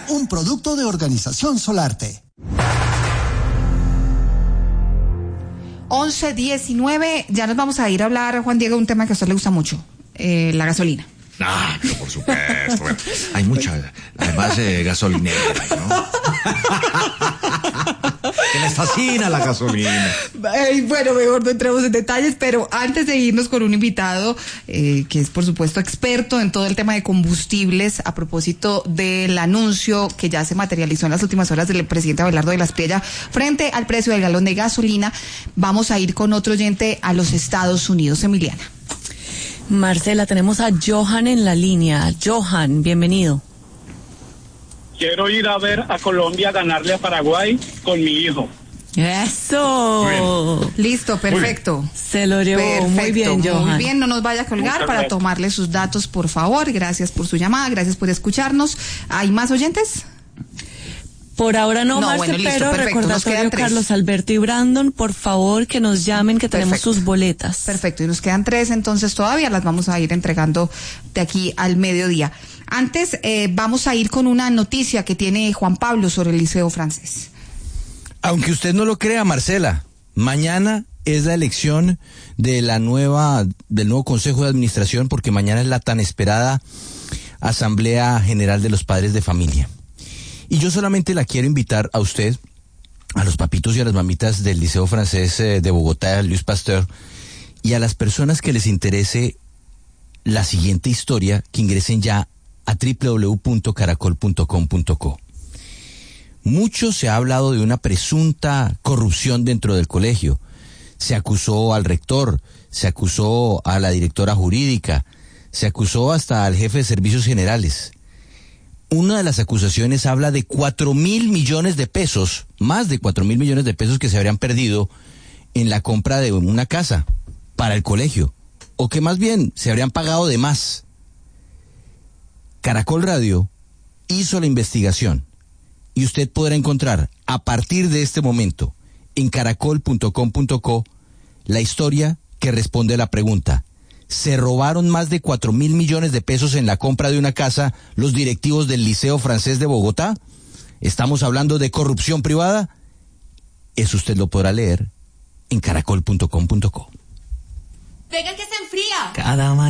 un producto de Organización Solarte. 11:19, ya nos vamos a ir a hablar, Juan Diego, de un tema que a usted le gusta mucho, la gasolina. Ah, pero por supuesto. Bueno, hay mucha, además gasolinera, ¿no? Que les fascina la gasolina. Bueno, mejor no entremos en detalles, pero antes de irnos con un invitado que es por supuesto experto en todo el tema de combustibles, a propósito del anuncio que ya se materializó en las últimas horas del presidente Abelardo de la Espriella frente al precio del galón de gasolina, vamos a ir con otro oyente a los Estados Unidos. Emiliana. Marcela, tenemos a Johan en la línea. Johan, bienvenido. Quiero ir a ver a Colombia ganarle a Paraguay con mi hijo. ¡Eso! Listo, perfecto. Se lo llevó. Perfecto, muy bien, Johan. Muy bien, no nos vaya a colgar. Muchas para gracias. Tomarle sus datos, por favor. Gracias por su llamada, gracias por escucharnos. ¿Hay más oyentes? Por ahora no, Marce, bueno, listo, pero perfecto, nos quedan recordatorio, 3. Carlos Alberto y Brandon, por favor, que nos llamen, que tenemos Perfecto. sus boletas. Perfecto, y nos quedan 3, entonces todavía las vamos a ir entregando de aquí al mediodía. Antes, vamos a ir con una noticia que tiene Juan Pablo sobre el Liceo Francés. Aunque usted no lo crea, Marcela, mañana es la elección de del nuevo Consejo de Administración, porque mañana es la tan esperada Asamblea General de los Padres de Familia. Y yo solamente la quiero invitar a usted, a los papitos y a las mamitas del Liceo Francés de Bogotá, Louis Pasteur, y a las personas que les interese la siguiente historia, que ingresen ya a www.caracol.com.co. Mucho se ha hablado de una presunta corrupción dentro del colegio. Se acusó al rector, se acusó a la directora jurídica, se acusó hasta al jefe de servicios generales. Una de las acusaciones habla de 4.000 millones de pesos, más de 4.000 millones de pesos que se habrían perdido en la compra de una casa para el colegio, o que más bien se habrían pagado de más. Caracol Radio hizo la investigación y usted podrá encontrar a partir de este momento en caracol.com.co la historia que responde a la pregunta: ¿se robaron más de 4.000 millones de pesos en la compra de una casa los directivos del Liceo Francés de Bogotá? ¿Estamos hablando de corrupción privada? Eso usted lo podrá leer en caracol.com.co. Venga que se enfría. Cada